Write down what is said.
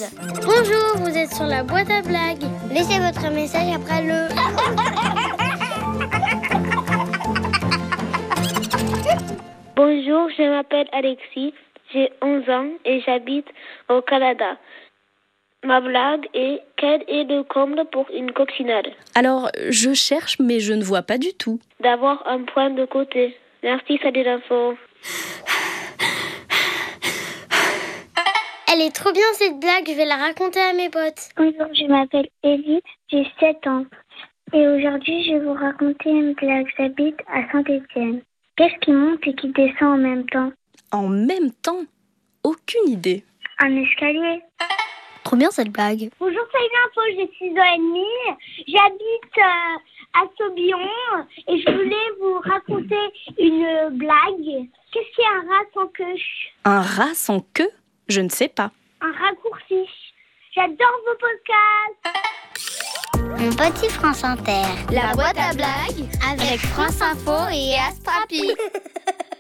Bonjour, vous êtes sur la boîte à blagues. Laissez votre message après le... Bonjour, je m'appelle Alexis, j'ai 11 ans et j'habite au Canada. Ma blague est: quel est le comble pour une coccinelle? Alors, je cherche, mais je ne vois pas du tout. D'avoir un point de côté. Merci, salut l'info. Elle est trop bien cette blague, je vais la raconter à mes potes. Bonjour, je m'appelle Ellie, j'ai 7 ans. Et aujourd'hui, je vais vous raconter une blague. J'habite à Saint-Étienne. Qu'est-ce qui monte et qui descend en même temps? En même temps? Aucune idée. Un escalier. Trop bien cette blague. Bonjour, c'est l'info, j'ai 6 ans et demi. J'habite à Saubillon et je voulais vous raconter une blague. Qu'est-ce qu'il y a un rat sans queue? Un rat sans queue? Je ne sais pas. Un raccourci. J'adore vos podcasts. Mon petit France Inter. La boîte à blagues avec France Info et Astrapi.